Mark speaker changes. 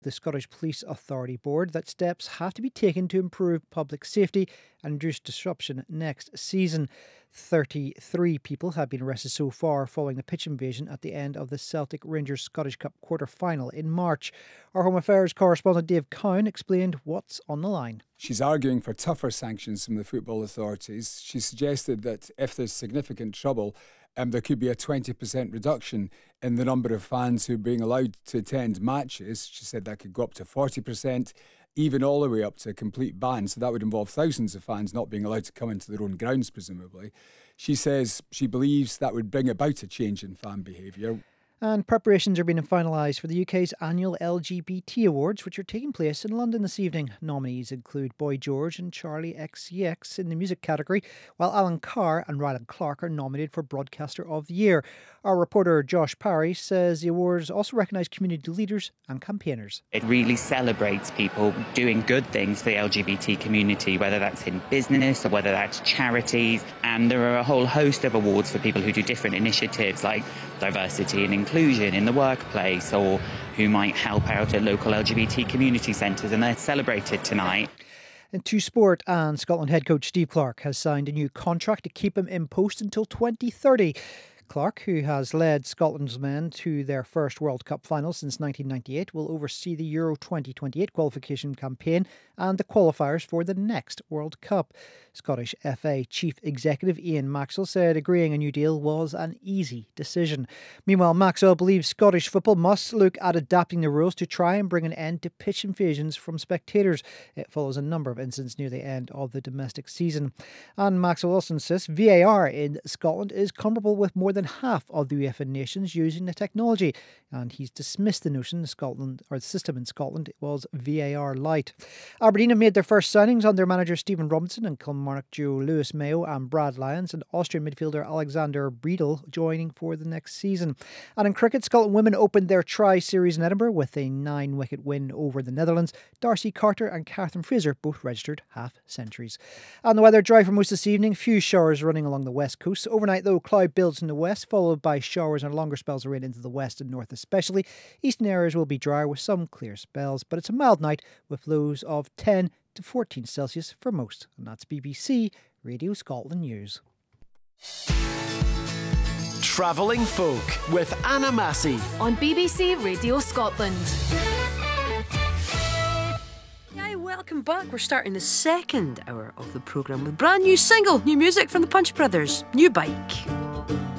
Speaker 1: the Scottish Police Authority Board that steps have to be taken to improve public safety and reduce disruption next season. 33 people have been arrested so far following the pitch invasion at the end of the Celtic Rangers Scottish Cup quarter-final in March. Our Home Affairs correspondent Dave Cowan explained what's on the line.
Speaker 2: She's arguing for tougher sanctions from the football authorities. She suggested that if there's significant trouble, there could be a 20% reduction in the number of fans who are being allowed to attend matches. She said that could go up to 40%, even all the way up to a complete ban. So that would involve thousands of fans not being allowed to come into their own grounds, presumably. She says she believes that would bring about a change in fan behaviour.
Speaker 1: And preparations are being finalised for the UK's annual LGBT Awards, which are taking place in London this evening. Nominees include Boy George and Charlie XCX in the music category, while Alan Carr and Rylan Clark are nominated for Broadcaster of the Year. Our reporter Josh Parry says the awards also recognise community leaders and campaigners.
Speaker 3: It really celebrates people doing good things for the LGBT community, whether that's in business or whether that's charities. And there are a whole host of awards for people who do different initiatives like diversity and inclusion in the workplace, or who might help out at local LGBT community centres, and they're celebrated tonight.
Speaker 1: To sport, and Scotland head coach Steve Clarke has signed a new contract to keep him in post until 2030. Clarke, who has led Scotland's men to their first World Cup final since 1998, will oversee the Euro 2028 qualification campaign and the qualifiers for the next World Cup. Scottish FA Chief Executive Ian Maxwell said agreeing a new deal was an easy decision. Meanwhile, Maxwell believes Scottish football must look at adapting the rules to try and bring an end to pitch invasions from spectators. It follows a number of incidents near the end of the domestic season. And Maxwell also insists VAR in Scotland is comparable with more than half of the UEFA nations using the technology, and he's dismissed the notion the system in Scotland was VAR light. Aberdeen have made their first signings under manager Stephen Robinson, and Kilmarnock duo Lewis Mayo and Brad Lyons, and Austrian midfielder Alexander Breedel joining for the next season. And in cricket, Scotland women opened their tri-series in Edinburgh with a 9-wicket win over the Netherlands. Darcy Carter and Catherine Fraser both registered half-centuries. And the weather dry for most this evening, few showers running along the west coast. Overnight though, cloud builds in the west, followed by showers and longer spells of rain into the west and north especially. Eastern areas will be drier with some clear spells, but it's a mild night with lows of 10 to 14 Celsius for most. And that's BBC Radio Scotland News.
Speaker 4: Travelling Folk with Anna Massey
Speaker 5: on BBC Radio Scotland.
Speaker 6: Welcome back. We're starting the second hour of the programme with brand new single, new music from the Punch Brothers, New Bike.